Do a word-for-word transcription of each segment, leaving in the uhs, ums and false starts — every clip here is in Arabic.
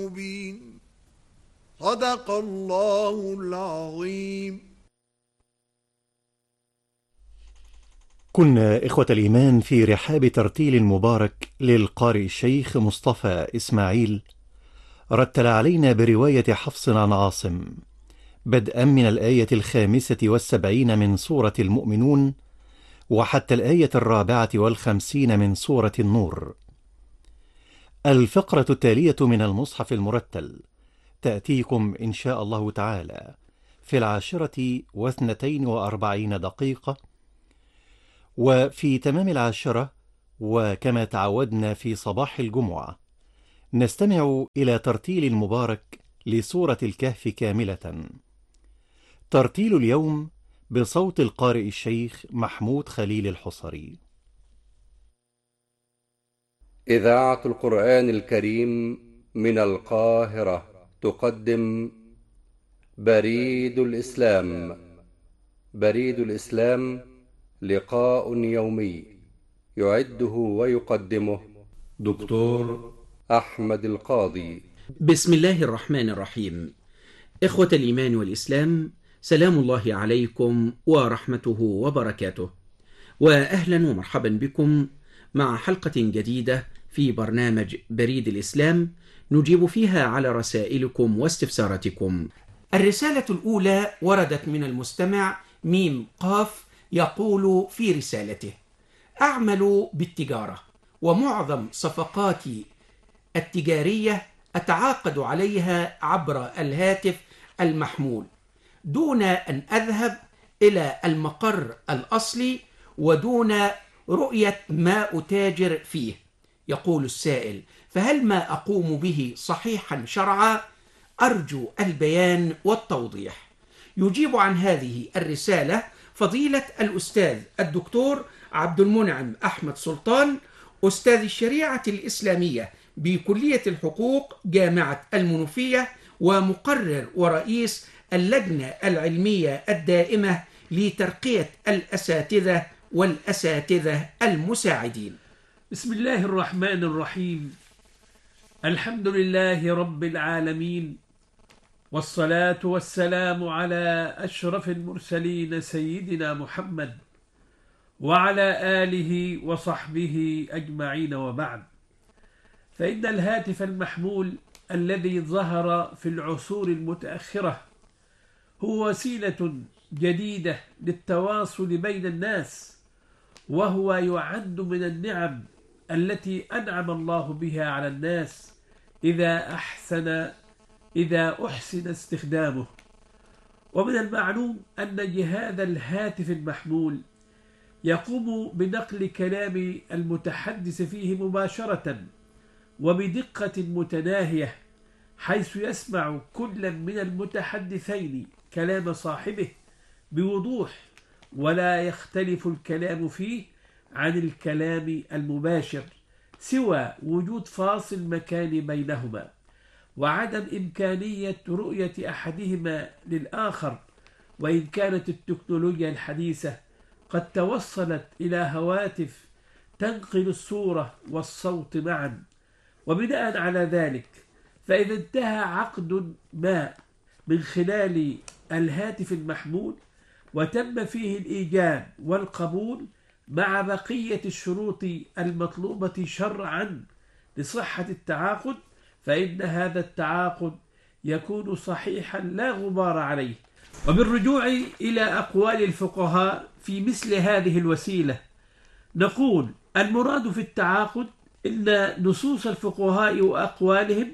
مبين. صدق الله العظيم. كنا إخوة الإيمان في رحاب ترتيل مبارك للقارئ الشيخ مصطفى إسماعيل، رتل علينا برواية حفص عن عاصم، بدءا من الآية الخامسة والسبعين من سورة المؤمنون وحتى الآية الرابعة والخمسين من سورة النور. الفقرة التالية من المصحف المرتل تأتيكم إن شاء الله تعالى في العاشرة واثنتين وأربعين دقيقة، وفي تمام العاشرة وكما تعودنا في صباح الجمعة نستمع إلى ترتيل المبارك لسورة الكهف كاملة. ترتيل اليوم بصوت القارئ الشيخ محمود خليل الحصري. إذاعة القرآن الكريم من القاهرة تقدم بريد الإسلام. بريد الإسلام لقاء يومي يعده ويقدمه دكتور أحمد القاضي. بسم الله الرحمن الرحيم. إخوة الإيمان والإسلام، سلام الله عليكم ورحمته وبركاته، وأهلا ومرحبا بكم مع حلقة جديدة في برنامج بريد الإسلام نجيب فيها على رسائلكم واستفساراتكم. الرسالة الأولى وردت من المستمع ميم قاف، يقول في رسالته: أعمل بالتجارة، ومعظم صفقاتي التجارية أتعاقد عليها عبر الهاتف المحمول دون أن أذهب إلى المقر الأصلي ودون رؤية ما أتاجر فيه. يقول السائل: فهل ما أقوم به صحيحا شرعا؟ أرجو البيان والتوضيح. يجيب عن هذه الرسالة فضيلة الأستاذ الدكتور عبد المنعم أحمد سلطان، أستاذ الشريعة الإسلامية بكلية الحقوق جامعة المنوفية، ومقرر ورئيس اللجنة العلمية الدائمة لترقية الأساتذة والأساتذة المساعدين. بسم الله الرحمن الرحيم. الحمد لله رب العالمين، والصلاة والسلام على أشرف المرسلين سيدنا محمد وعلى آله وصحبه أجمعين، وبعد. فإن الهاتف المحمول الذي ظهر في العصور المتأخرة هو وسيلة جديدة للتواصل بين الناس، وهو يعد من النعم التي أنعم الله بها على الناس إذا أحسن إذا أحسن استخدامه. ومن المعلوم أن جهاز الهاتف المحمول يقوم بنقل كلام المتحدث فيه مباشرة وبدقة متناهية، حيث يسمع كل من المتحدثين كلام صاحبه بوضوح، ولا يختلف الكلام فيه عن الكلام المباشر، سوى وجود فاصل مكاني بينهما وعدم إمكانية رؤية أحدهما للآخر. وإن كانت التكنولوجيا الحديثة قد توصلت إلى هواتف تنقل الصورة والصوت معا، وبناء على ذلك فإذا انتهى عقد ما من خلال الهاتف المحمول وتم فيه الإيجاب والقبول مع بقية الشروط المطلوبة شرعا لصحة التعاقد، فإن هذا التعاقد يكون صحيحا لا غبار عليه. وبالرجوع إلى أقوال الفقهاء في مثل هذه الوسيلة نقول: المراد في التعاقد إن نصوص الفقهاء وأقوالهم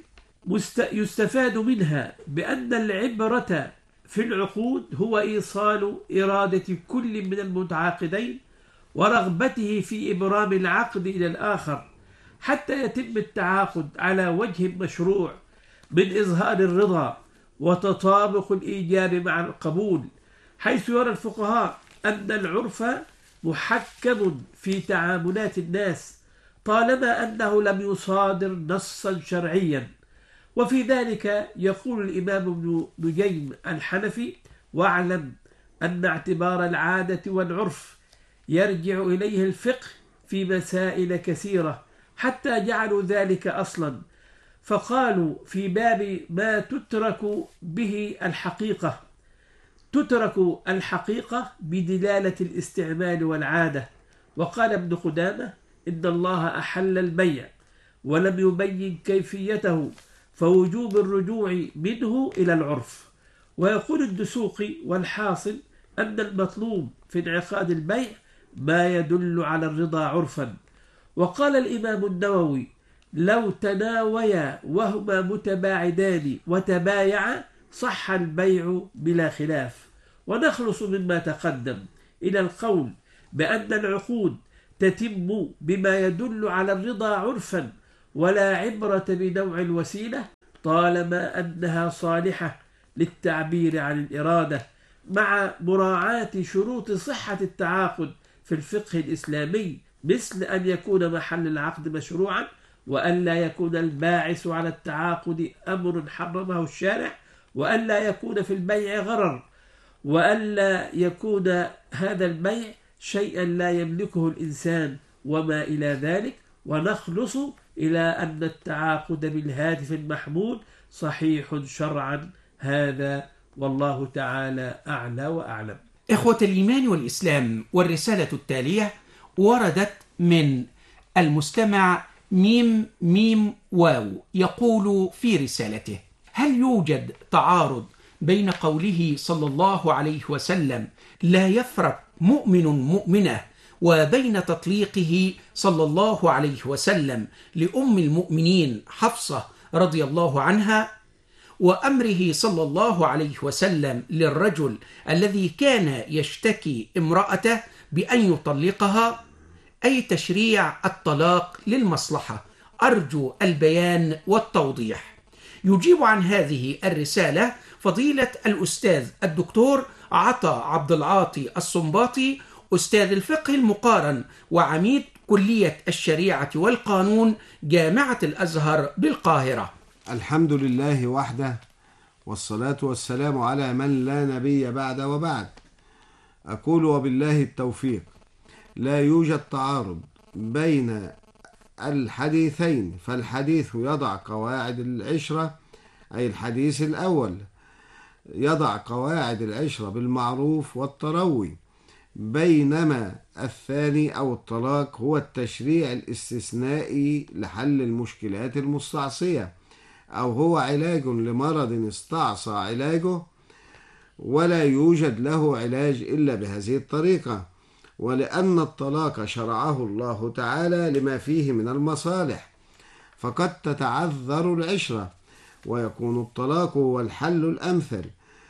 يستفاد منها بأن العبرة في العقود هو إيصال إرادة كل من المتعاقدين ورغبته في إبرام العقد إلى الآخر حتى يتم التعاقد على وجه مشروع من إظهار الرضا وتطابق الإيجاب مع القبول، حيث يرى الفقهاء أن العرف محكم في تعاملات الناس طالما أنه لم يصادر نصا شرعيا. وفي ذلك يقول الإمام ابن نجيم الحنفي: واعلم أن اعتبار العادة والعرف يرجع إليه الفقه في مسائل كثيرة حتى جعلوا ذلك أصلا، فقالوا في باب ما تترك به الحقيقة: تترك الحقيقة بدلالة الاستعمال والعادة. وقال ابن قدامة: إن الله أحل البيع ولم يبين كيفيته، فوجوب الرجوع منه إلى العرف. ويقول الدسوقي: والحاصل أن المطلوب في انعقاد البيع ما يدل على الرضا عرفا. وقال الإمام النووي: لو تناويا وهما متباعدان وتبايعا صح البيع بلا خلاف. ونخلص مما تقدم إلى القول بأن العقود تتم بما يدل على الرضا عرفا، ولا عبرة بنوع الوسيلة طالما أنها صالحة للتعبير عن الإرادة، مع مراعاة شروط صحة التعاقد في الفقه الإسلامي، مثل أن يكون محل العقد مشروعا، وأن لا يكون الباعث على التعاقد أمر حرمه الشارع، وأن لا يكون في البيع غرر، وأن لا يكون هذا البيع شيئا لا يملكه الإنسان، وما إلى ذلك. ونخلص إلى أن التعاقد بالهاتف المحمول صحيح شرعا. هذا والله تعالى أعلى وأعلم. إخوة الإيمان والإسلام، والرسالة التالية وردت من المستمع ميم ميم واو، يقول في رسالته: هل يوجد تعارض بين قوله صلى الله عليه وسلم لا يفرق مؤمن مؤمنة، وبين تطليقه صلى الله عليه وسلم لأم المؤمنين حفصة رضي الله عنها، وأمره صلى الله عليه وسلم للرجل الذي كان يشتكي امرأته بأن يطلقها، أي تشريع الطلاق للمصلحة؟ أرجو البيان والتوضيح. يجيب عن هذه الرسالة فضيلة الأستاذ الدكتور عطا عبد العاطي الصنباطي، أستاذ الفقه المقارن وعميد كلية الشريعة والقانون جامعة الأزهر بالقاهرة. الحمد لله وحده، والصلاة والسلام على من لا نبي بعد وبعد. أقول وبالله التوفيق. لا يوجد تعارض بين الحديثين، فالحديث يضع قواعد العشرة، أي الحديث الأول يضع قواعد العشرة بالمعروف والتروي، بينما الثاني أو الطلاق هو التشريع الاستثنائي لحل المشكلات المستعصية، أو هو علاج لمرض استعصى علاجه ولا يوجد له علاج إلا بهذه الطريقة. ولأن الطلاق شرعه الله تعالى لما فيه من المصالح، فقد تتعذر العشرة، ويكون الطلاق هو الحل الأمثل،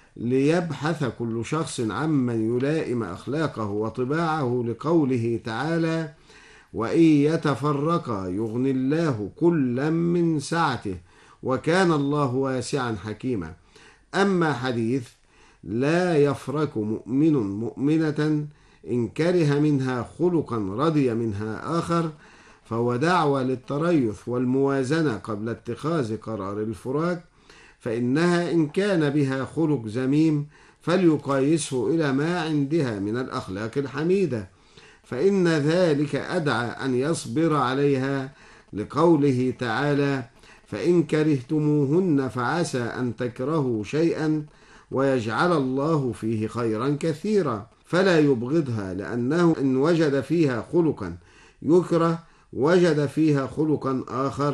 ليبحث كل شخص عمن يلائم أخلاقه وطباعه، لقوله تعالى: وإن يتفرقا يغني الله كلا من سعته وكان الله واسعا حكيما. أما حديث لا يفرق مؤمن مؤمنة إن كره منها خلقا رضي منها آخر، فهو دعوة للتريث والموازنة قبل اتخاذ قرار الفراق، فإنها إن كان بها خلق ذميم فليقايسه إلى ما عندها من الأخلاق الحميدة، فإن ذلك أدعى أن يصبر عليها، لقوله تعالى: فإن كرهتموهن فعسى أن تكرهوا شيئا ويجعل الله فيه خيرا كثيرا. فلا يبغضها، لأنه إن وجد فيها خلقا يكره وجد فيها خلقا آخر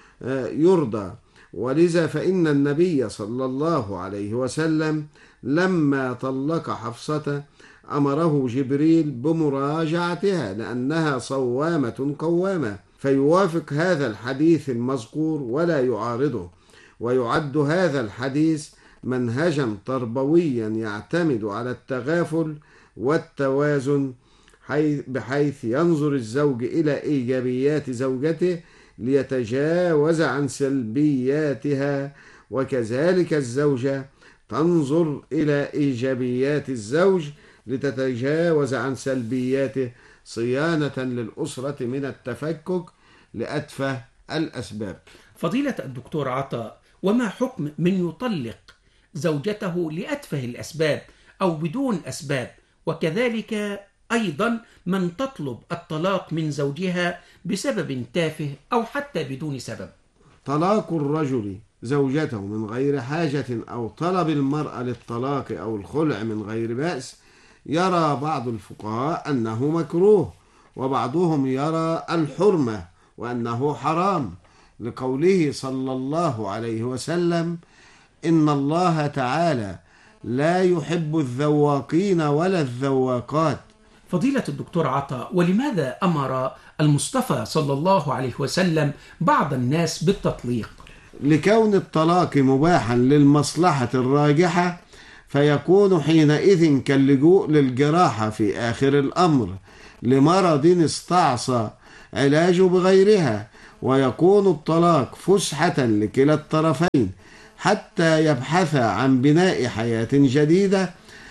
يرضى. ولذا فإن النبي صلى الله عليه وسلم لما طلق حفصة أمره جبريل بمراجعتها، لأنها صوامة قوامة، فيوافق هذا الحديث المذكور ولا يعارضه. ويعد هذا الحديث منهجا تربويا يعتمد على التغافل والتوازن، بحيث ينظر الزوج إلى إيجابيات زوجته ليتجاوز عن سلبياتها، وكذلك الزوجة تنظر إلى إيجابيات الزوج لتتجاوز عن سلبياته، صيانة للأسرة من التفكك لأتفه الأسباب. فضيلة الدكتور عطا، وما حكم من يطلق زوجته لأتفه الأسباب أو بدون أسباب، وكذلك أيضا من تطلب الطلاق من زوجها بسبب تافه أو حتى بدون سبب؟ طلاق الرجل زوجته من غير حاجة أو طلب المرأة للطلاق أو الخلع من غير بأس يرى بعض الفقهاء أنه مكروه، وبعضهم يرى الحرمة وأنه حرام، لقوله صلى الله عليه وسلم: إن الله تعالى لا يحب الذواقين ولا الذواقات. فضيلة الدكتور عطا، ولماذا أمر المصطفى صلى الله عليه وسلم بعض الناس بالتطليق؟ لكون الطلاق مباحا للمصلحة الراجحة، فيكون حينئذ كاللجوء للجراحة في آخر الأمر لمرض استعصى علاج بغيرها، ويكون الطلاق فسحة لكلا الطرفين حتى يبحث عن بناء حياة جديدة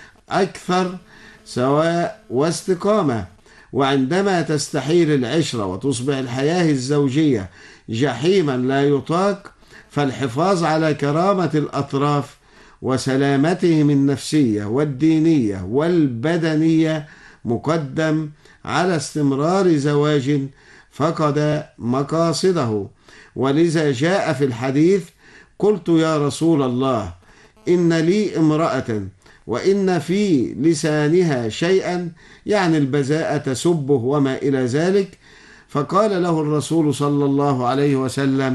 أكثر سواء واستقامة. وعندما تستحيل العشرة وتصبح الحياة الزوجية جحيما لا يطاق، فالحفاظ على كرامة الأطراف وسلامتهم النفسية والدينية والبدنية مقدم على استمرار زواج فقد مقاصده. ولذا جاء في الحديث: قلت يا رسول الله إن لي امرأة وإن في لسانها شيئا، يعني البذاءة تسبه وما إلى ذلك، فقال له الرسول صلى الله عليه وسلم: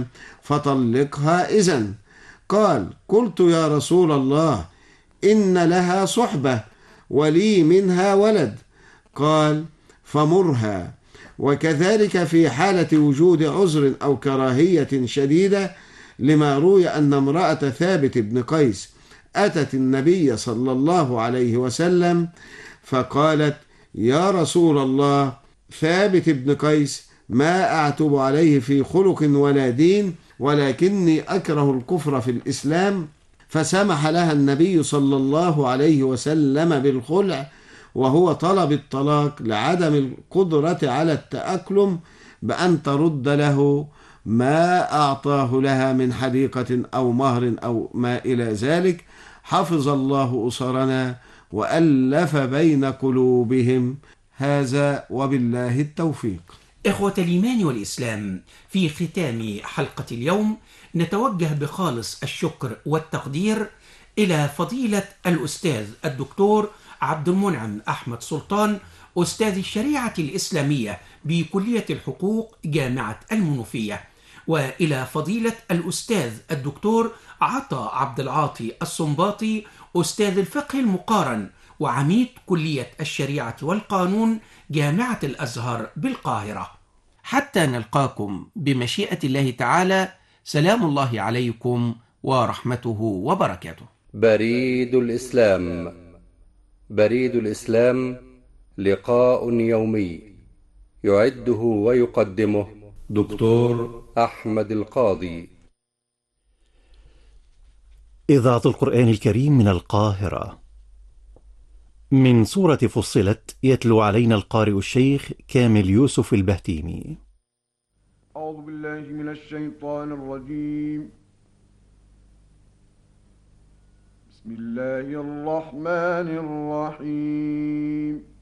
فطلقها إذن. قال: قلت يا رسول الله إن لها صحبة ولي منها ولد. قال: فمرها. وكذلك في حالة وجود عذر أو كراهية شديدة، لما روي أن امرأة ثابت بن قيس أتت النبي صلى الله عليه وسلم فقالت: يا رسول الله، ثابت بن قيس ما أعتب عليه في خلق ولا دين، ولكني أكره الكفر في الإسلام. فسمح لها النبي صلى الله عليه وسلم بالخلع، وهو طلب الطلاق لعدم القدرة على التأقلم بأن ترد له ما أعطاه لها من حديقة أو مهر أو ما إلى ذلك. حفظ الله أسرنا وألف بين قلوبهم. هذا وبالله التوفيق. إخوة الإيمان والإسلام، في ختام حلقة اليوم نتوجه بخالص الشكر والتقدير إلى فضيلة الأستاذ الدكتور عبد المنعم أحمد سلطان، أستاذ الشريعة الإسلامية بكلية الحقوق جامعة المنوفية، وإلى فضيلة الأستاذ الدكتور عطا عبد العاطي الصنباطي، أستاذ الفقه المقارن وعميد كلية الشريعة والقانون جامعة الأزهر بالقاهرة. حتى نلقاكم بمشيئة الله تعالى، سلام الله عليكم ورحمته وبركاته. بريد الإسلام. بريد الإسلام لقاء يومي يعده ويقدمه دكتور أحمد القاضي. إذاعة القرآن الكريم من القاهرة. من سورة فصلت يتلو علينا القارئ الشيخ كامل يوسف البهتيمي. أعوذ بالله من الشيطان الرجيم. بسم الله الرحمن الرحيم.